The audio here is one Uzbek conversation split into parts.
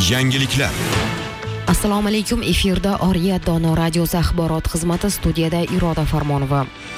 Yangiliklar. Assalomu alaykum, efirda Oriya Dono radiosi axborot xizmati, studiyada Iroda Farmonova.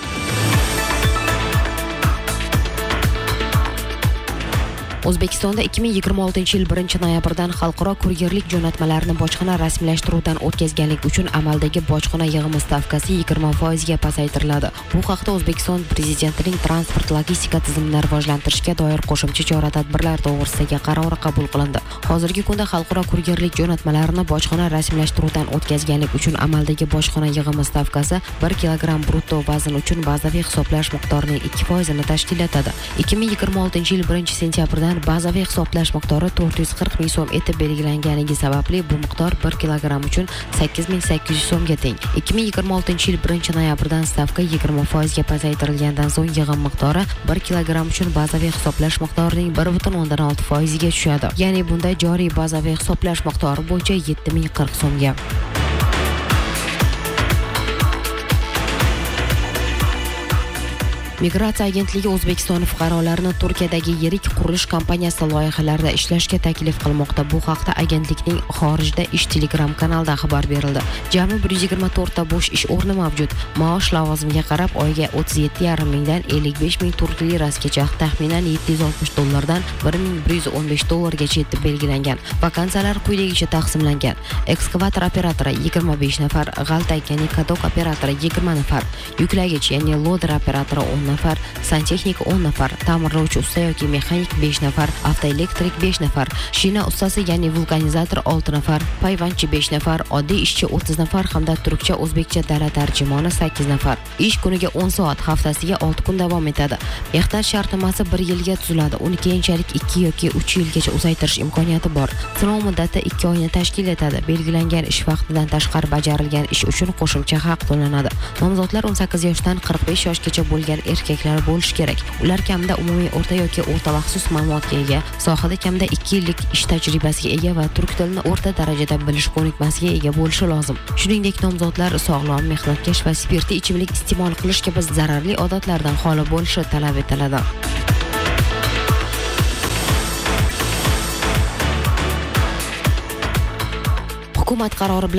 O'zbekistonda 2026-yil 1-noyabrdan xalqaro kuryerlik jo'natmalarini bojxona rasmiylashtiruvdan o'tkazganlik uchun amaldagi bojxona yig'imi stavkasi 20% ga pasaytiriladi. Bu haqda O'zbekiston Prezidentining transport logistika tizimini rivojlantirishga doir qo'shimcha chora-tadbirlar to'g'risidagi qarori qabul qilindi. Hozirgi kunda xalqaro kuryerlik jo'natmalarini bojxona rasmiylashtiruvdan o'tkazganlik uchun amaldagi bojxona yig'imi stavkasi 1 kilogramm brutto vazn uchun bazaviy hisoblash miqdorining 2% ni tashkil etadi. 2026-yil 1-sentyabrdan bazaviy hisoblash miqdori 440 ming so'm etib belgilanganligi sababli bu miqdor 1 kilogramm uchun 8800 so'mga teng. 2026-yil 1-noyabrdan stavka 20% ga pasaytirilgandan so'ng yig'im miqdori 1 kilogramm uchun bazaviy hisoblash miqdorining 1,6% ga tushadi. Ya'ni bunda joriy bazaviy hisoblash miqdori bo'yicha 7040 so'mga. Migratsiya agentligi O'zbekiston fuqarolarini Turkiyadagi yirik qurilish kompaniyasi loyihalarida ishlashga taklif qilmoqda. Bu haqda agentlikning xorijda ish Telegram kanalida xabar berildi. Jami 124 ta bo'sh ish o'rni mavjud. Maosh lavozimga qarab oyiga 37,5 mingdan 55 ming turk lirasigacha, taxminan $760 dan 1115 dollargacha etib belgilangan. Vakansiyalar quyidagicha taqsimlangan: ekskavator operatori 25 nafar, g'altak ya'ni kadok operatori 20 nafar, yuklagich ya'ni loader operatori 10 nafar, santexnik 10 nafar, ta'mirlovchi usta yoki mexanik 5 nafar, avtoelektrik 5 nafar, shina ustasi ya'ni vulkanizator 6 nafar, payvandchi 5 nafar, oddiy ishchi 30 nafar hamda turkcha o'zbekcha dala tarjimoni 8 nafar. Ish kuniga 10 soat, haftasiga 6 kun davom etadi. Mehnat shartnomasi 1 yilga tuziladi. Uni keyinchalik 2 yoki 3 yilgacha uzaytirish imkoniyati bor. Sinov muddati 2 oyni tashkil etadi. Belgilangan ish vaqtidan tashqari bajarilgan ish uchun qo'shimcha haq to'lanadi. Nomzodlar 18 yoshdan 45 yoshgacha bo'lgan erkaklar bo'lishi kerak. Ular kamida umumiy o'rta yoki o'rta maxsus ma'lumotga ega, sohada kamida 2 yillik ish tajribasiga ega va turk tilini o'rta darajada bilish ko'nikmasiga ega bo'lishi lozim. Shuningdek, nomzodlar sog'lom, mehnatkash va spirtli ichimlik iste'mol qilish kabi zararli odatlardan xoli bo'lishi talab etiladi. Hukumat qarori bilan